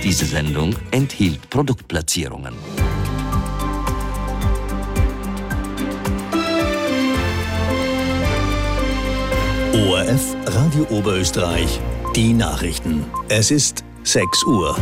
Diese Sendung enthielt Produktplatzierungen. ORF Radio Oberösterreich, die Nachrichten. Es ist 6 Uhr.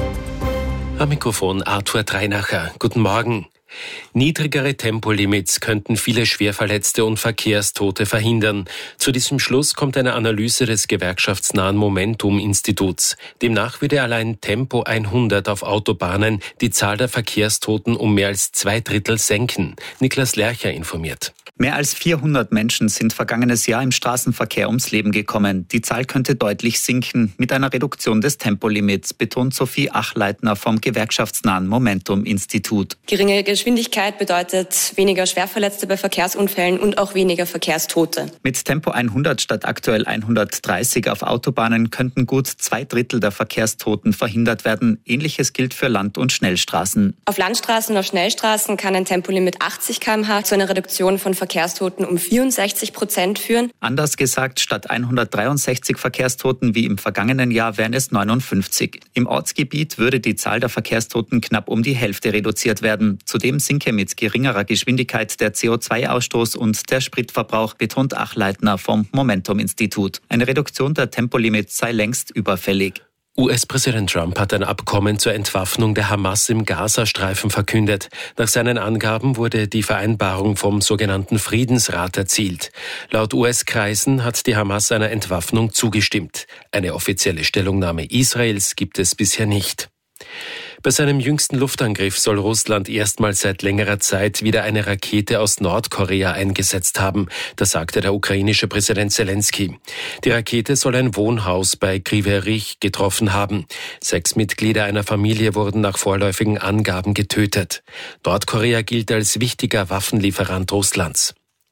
Am Mikrofon Arthur Dreinacher. Guten Morgen. Niedrigere Tempolimits könnten viele Schwerverletzte und Verkehrstote verhindern. Zu diesem Schluss kommt eine Analyse des gewerkschaftsnahen Momentum-Instituts. Demnach würde allein Tempo 100 auf Autobahnen die Zahl der Verkehrstoten um mehr als 2/3 senken. Niklas Lercher informiert. Mehr als 400 Menschen sind vergangenes Jahr im Straßenverkehr ums Leben gekommen. Die Zahl könnte deutlich sinken mit einer Reduktion des Tempolimits, betont Sophie Achleitner vom gewerkschaftsnahen Momentum-Institut. Geringe Geschwindigkeit bedeutet weniger Schwerverletzte bei Verkehrsunfällen und auch weniger Verkehrstote. Mit Tempo 100 statt aktuell 130 auf Autobahnen könnten gut 2/3 der Verkehrstoten verhindert werden. Ähnliches gilt für Land- und Schnellstraßen. Auf Landstraßen und auf Schnellstraßen kann ein Tempolimit 80 km/h zu einer Reduktion von Verkehrstoten um 64% führen. Anders gesagt, statt 163 Verkehrstoten wie im vergangenen Jahr wären es 59. Im Ortsgebiet würde die Zahl der Verkehrstoten knapp um die Hälfte reduziert werden. Zudem sinke mit geringerer Geschwindigkeit der CO2-Ausstoß und der Spritverbrauch, betont Achleitner vom Momentum-Institut. Eine Reduktion der Tempolimits sei längst überfällig. US-Präsident Trump hat ein Abkommen zur Entwaffnung der Hamas im Gazastreifen verkündet. Nach seinen Angaben wurde die Vereinbarung vom sogenannten Friedensrat erzielt. Laut US-Kreisen hat die Hamas einer Entwaffnung zugestimmt. Eine offizielle Stellungnahme Israels gibt es bisher nicht. Bei seinem jüngsten Luftangriff soll Russland erstmals seit längerer Zeit wieder eine Rakete aus Nordkorea eingesetzt haben. Das sagte der ukrainische Präsident Zelensky. Die Rakete soll ein Wohnhaus bei Kryvyi Rih getroffen haben. 6 Mitglieder einer Familie wurden nach vorläufigen Angaben getötet. Nordkorea gilt als wichtiger Waffenlieferant Russlands.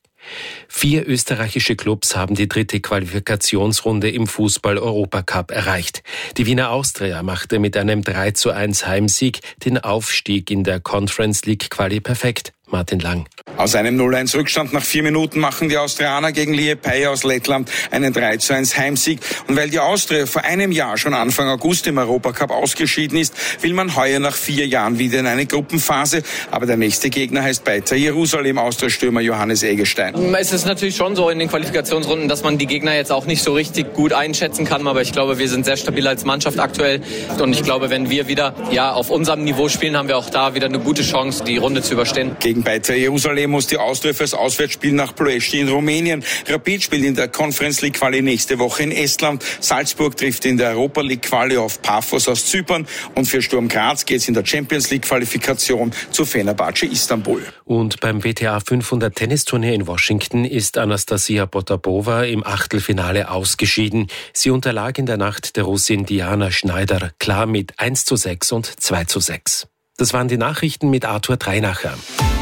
4 österreichische Clubs haben die 3. Qualifikationsrunde im Fußball-Europacup erreicht. Die Wiener Austria machte mit einem 3:1 Heimsieg den Aufstieg in der Conference League Quali perfekt. Martin Lang. Aus einem 0:1 Rückstand nach 4 Minuten machen die Austrianer gegen Liepāja aus Lettland einen 3:1 Heimsieg. Und weil die Austria vor einem Jahr schon Anfang August im Europacup ausgeschieden ist, will man heuer nach 4 Jahren wieder in eine Gruppenphase. Aber der nächste Gegner heißt Beitar Jerusalem, Austria-Stürmer Johannes Eggestein. Es ist natürlich schon so in den Qualifikationsrunden, dass man die Gegner jetzt auch nicht so richtig gut einschätzen kann. Aber ich glaube, wir sind sehr stabil als Mannschaft aktuell. Und ich glaube, wenn wir wieder auf unserem Niveau spielen, haben wir auch da wieder eine gute Chance, die Runde zu überstehen. Gegen Beitar Jerusalem muss die Austria fürs Auswärtsspiel nach Ploiești in Rumänien. Rapid spielt in der Conference League Quali nächste Woche in Estland. Salzburg trifft in der Europa League Quali auf Paphos aus Zypern. Und für Sturm Graz geht es in der Champions League Qualifikation zu Fenerbahce Istanbul. Und beim WTA 500 Tennisturnier in Washington ist Anastasia Potapova im Achtelfinale ausgeschieden. Sie unterlag in der Nacht der Russin Diana Schneider klar mit 1:6 und 2:6. Das waren die Nachrichten mit Arthur Dreinacher.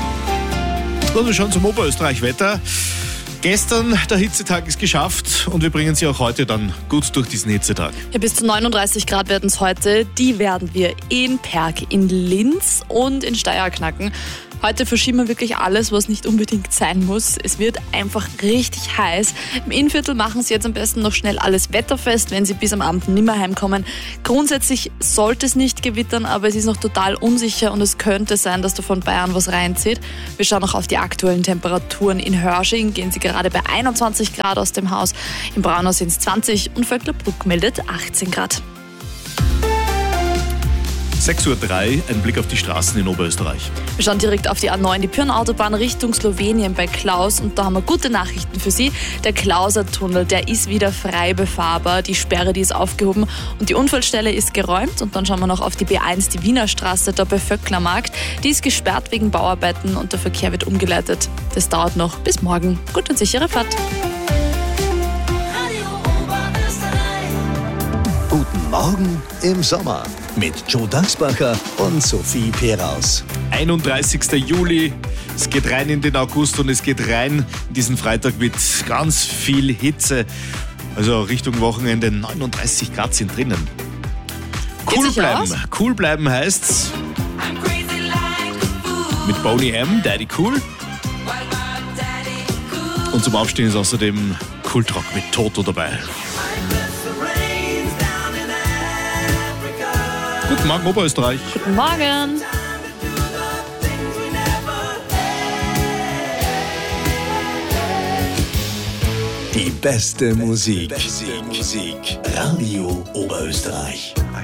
Und wir schauen zum Oberösterreich-Wetter. Gestern, der Hitzetag ist geschafft und wir bringen Sie auch heute dann gut durch diesen Hitzetag. Ja, bis zu 39 Grad werden es heute. Die werden wir in Perg, in Linz und in Steyr knacken. Heute verschieben wir wirklich alles, was nicht unbedingt sein muss. Es wird einfach richtig heiß. Im Innviertel machen Sie jetzt am besten noch schnell alles wetterfest, wenn Sie bis am Abend nimmer heimkommen. Grundsätzlich sollte es nicht gewittern, aber es ist noch total unsicher und es könnte sein, dass da von Bayern was reinzieht. Wir schauen noch auf die aktuellen Temperaturen. In Hörsching gehen Sie gerade bei 21 Grad aus dem Haus. In Braunau sind es 20 und Vöcklerbruck meldet 18 Grad. 6:03 Uhr, ein Blick auf die Straßen in Oberösterreich. Wir schauen direkt auf die A9, die Pirn-Autobahn Richtung Slowenien bei Klaus. Und da haben wir gute Nachrichten für Sie. Der Klauser-Tunnel, der ist wieder frei befahrbar. Die Sperre, die ist aufgehoben und die Unfallstelle ist geräumt. Und dann schauen wir noch auf die B1, die Wiener Straße, da bei Vöcklermarkt. Die ist gesperrt wegen Bauarbeiten und der Verkehr wird umgeleitet. Das dauert noch bis morgen. Gute und sichere Fahrt. Guten Morgen im Sommer mit Joe Daxbacher und Sophie Peraus. 31. Juli, es geht rein in den August und es geht rein in diesen Freitag mit ganz viel Hitze. Also Richtung Wochenende 39 Grad sind drinnen. Cool bleiben. Cool bleiben heißt's. Mit Boney M, Daddy Cool. Und zum Aufstehen ist außerdem Kultrock mit Toto dabei. Guten Morgen, Oberösterreich. Guten Morgen. Die beste Musik. Radio Oberösterreich.